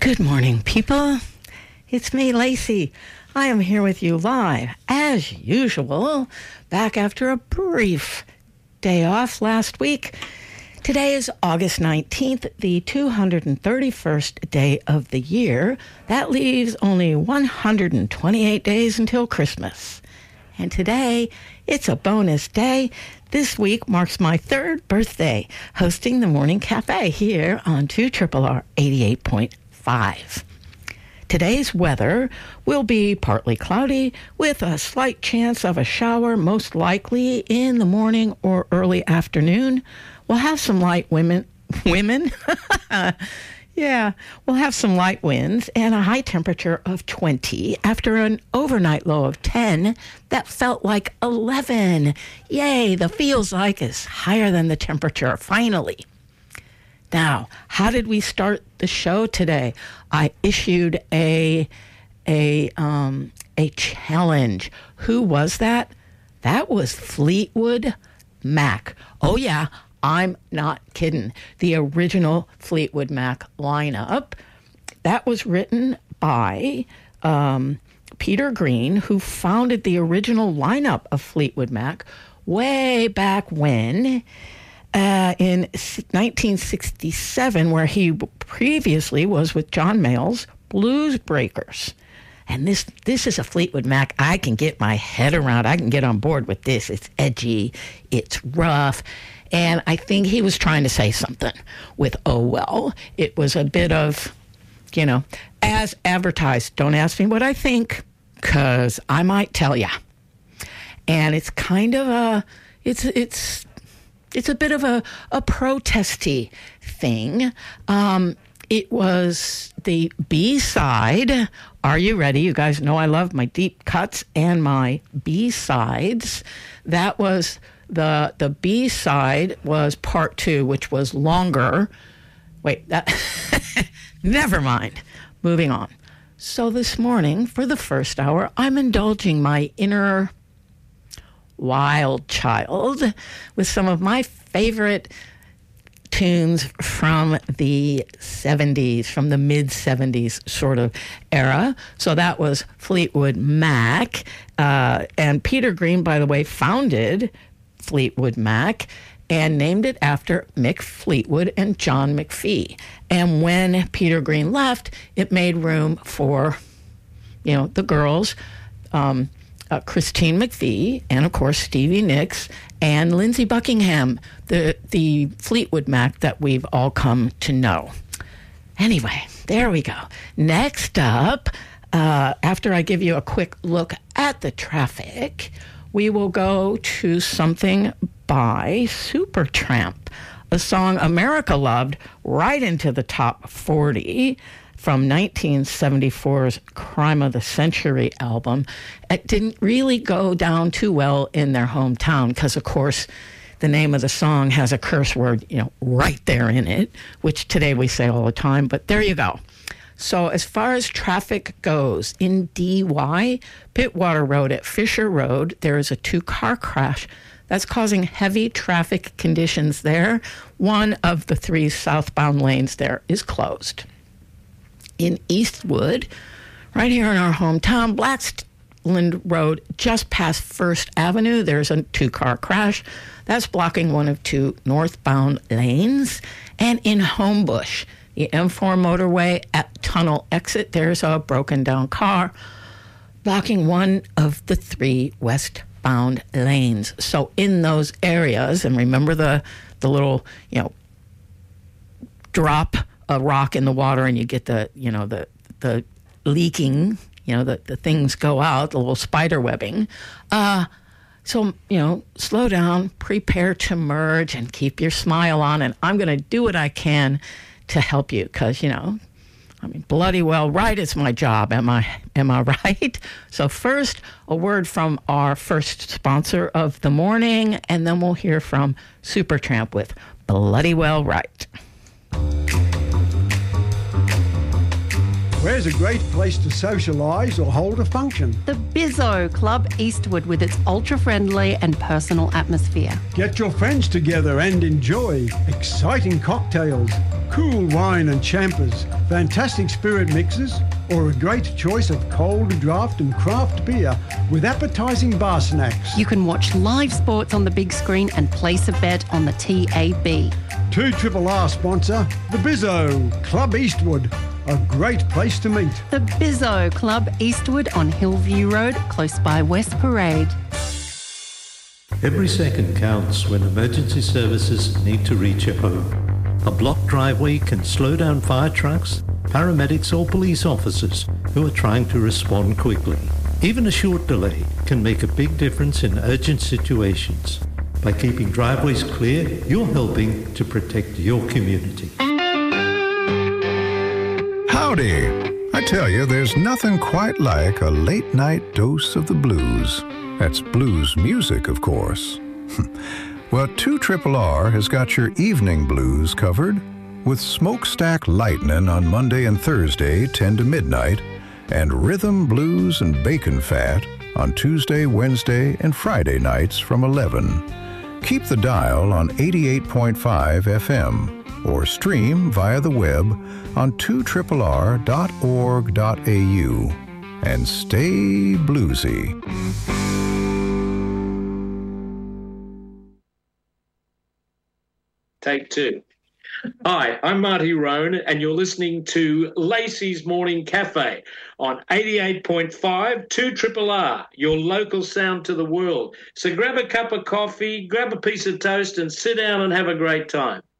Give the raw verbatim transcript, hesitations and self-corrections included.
Good morning, people. It's me, Lacey. I am here with you live, as usual, back after a brief day off last week. Today is August nineteenth, the two hundred thirty-first day of the year. That leaves only one hundred twenty-eight days until Christmas. And today, it's a bonus day. This week marks my third birthday, hosting the Morning Cafe here on two R R R eighty-eight point five. Today's weather will be partly cloudy with a slight chance of a shower, most likely in the morning or early afternoon. We'll have some light women, women? Yeah, we'll have some light winds and a high temperature of twenty after an overnight low of ten that felt like eleven. Yay, the feels like is higher than the temperature, finally. Now, how did we start the show today? I issued a a um, a challenge. Who was that? That was Fleetwood Mac. Oh, yeah, I'm not kidding. The original Fleetwood Mac lineup. That was written by um, Peter Green, who founded the original lineup of Fleetwood Mac way back when. Uh, in nineteen sixty-seven, where he previously was with John Mayall's Blues Breakers. And this this is a Fleetwood Mac I can get my head around. I can get on board with this. It's edgy. It's rough. And I think he was trying to say something with Oh Well. It was a bit of, you know, as advertised. Don't ask me what I think, because I might tell you. And it's kind of a, it's, it's, It's a bit of a, a protesty thing. Um, it was the B-side. Are you ready? You guys know I love my deep cuts and my B-sides. That was the the B-side was part two, which was longer. Wait, that never mind. Moving on. So this morning, for the first hour, I'm indulging my inner wild child with some of my favorite tunes from the seventies, from the mid-seventies sort of era. So that was Fleetwood Mac. Uh, and Peter Green, by the way, founded Fleetwood Mac and named it after Mick Fleetwood and John McPhee. And when Peter Green left, it made room for, you know, the girls, um, Uh, Christine McVie, and of course Stevie Nicks and Lindsey Buckingham, the the Fleetwood Mac that we've all come to know. Anyway, there we go. Next up, uh, after I give you a quick look at the traffic, we will go to something by Supertramp, a song America loved right into the top forty. From nineteen seventy-four's Crime of the Century album. It didn't really go down too well in their hometown because, of course, the name of the song has a curse word, you know, right there in it, which today we say all the time, but there you go. So as far as traffic goes, in D Y, Pittwater Road at Fisher Road, there is a two-car crash that's causing heavy traffic conditions there. One of the three southbound lanes there is closed. In Eastwood, right here in our hometown, Blackland Road, just past First Avenue, there's a two-car crash. That's blocking one of two northbound lanes. And in Homebush, the M four motorway at Tunnel Exit, there's a broken-down car blocking one of the three westbound lanes. So in those areas, and remember the the little, you know, drop a rock in the water and you get the, you know, the the leaking, you know, the, the things go out, the little spider webbing. Uh, so, you know, slow down, prepare to merge, and keep your smile on. And I'm going to do what I can to help you because, you know, I mean, bloody well right is my job. Am I, am I right? So first, a word from our first sponsor of the morning, and then we'll hear from Supertramp with Bloody Well Right. Where's a great place to socialise or hold a function? The Bizzo Club Eastwood with its ultra-friendly and personal atmosphere. Get your friends together and enjoy exciting cocktails, cool wine and champers, fantastic spirit mixes, or a great choice of cold draft and craft beer with appetising bar snacks. You can watch live sports on the big screen and place a bet on the T A B. two R R sponsor, the Bizzo Club Eastwood. A great place to meet. The Bizzo Club Eastwood on Hillview Road, close by West Parade. Every second counts when emergency services need to reach your home. A blocked driveway can slow down fire trucks, paramedics or police officers who are trying to respond quickly. Even a short delay can make a big difference in urgent situations. By keeping driveways clear, you're helping to protect your community. Howdy! I tell you, there's nothing quite like a late-night dose of the blues. That's blues music, of course. Well, two R R R has got your evening blues covered with Smokestack Lightnin' on Monday and Thursday, ten to midnight, and Rhythm, Blues, and Bacon Fat on Tuesday, Wednesday, and Friday nights from eleven. Keep the dial on eighty-eight point five F M or stream via the web on two R R R dot org dot A U. And stay bluesy. Take two. Hi, I'm Marty Roan, and you're listening to Lacey's Morning Cafe on eighty-eight point five, two R R R, your local sound to the world. So grab a cup of coffee, grab a piece of toast, and sit down and have a great time.